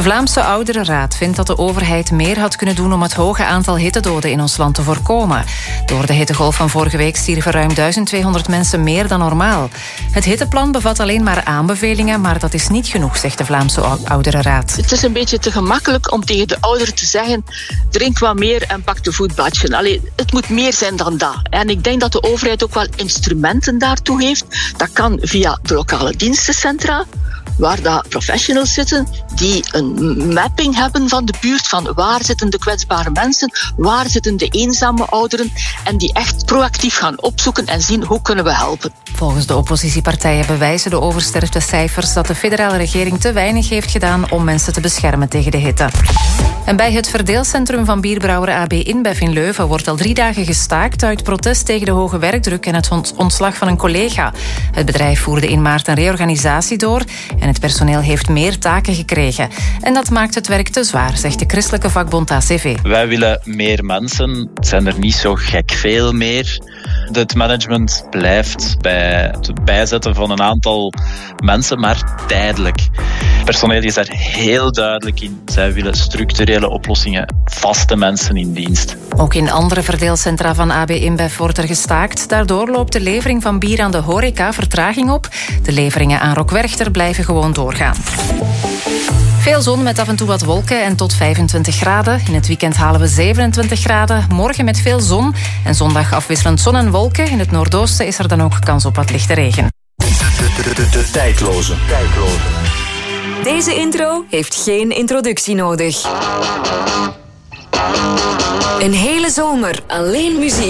De Vlaamse Ouderenraad vindt dat de overheid meer had kunnen doen om het hoge aantal hittedoden in ons land te voorkomen. Door de hittegolf van vorige week stierven ruim 1200 mensen meer dan normaal. Het hitteplan bevat alleen maar aanbevelingen, maar dat is niet genoeg, zegt de Vlaamse Ouderenraad. Het is een beetje te gemakkelijk om tegen de ouderen te zeggen: drink wat meer en pak de voetbadje. Allee, het moet meer zijn dan dat. En ik denk dat de overheid ook wel instrumenten daartoe heeft. Dat kan via de lokale dienstencentra, waar daar professionals zitten die een mapping hebben van de buurt, van waar zitten de kwetsbare mensen, waar zitten de eenzame ouderen, en die echt proactief gaan opzoeken en zien hoe kunnen we helpen. Volgens de oppositiepartijen bewijzen de oversterftecijfers dat de federale regering te weinig heeft gedaan om mensen te beschermen tegen de hitte. En bij het verdeelcentrum van bierbrouwer AB InBev in Leuven wordt al 3 dagen gestaakt uit protest tegen de hoge werkdruk en het ontslag van een collega. Het bedrijf voerde in maart een reorganisatie door en het personeel heeft meer taken gekregen. En dat maakt het werk te zwaar, zegt de christelijke vakbond ACV. Wij willen meer mensen. Het zijn er niet zo gek veel meer. Het management blijft bij het bijzetten van een aantal mensen, maar tijdelijk. Het personeel is daar heel duidelijk in. Zij willen structurele oplossingen, vaste mensen in dienst. Ook in andere verdeelcentra van AB InBev wordt er gestaakt. Daardoor loopt de levering van bier aan de horeca vertraging op. De leveringen aan Rockwerchter blijven gewoon doorgaan. Veel zon met af en toe wat wolken en tot 25 graden. In het weekend halen we 27 graden. Morgen met veel zon en zondag afwisselend zon en wolken. In het noordoosten is er dan ook kans op wat lichte regen. De tijdloze. Deze intro heeft geen introductie nodig. Een hele zomer alleen muziek.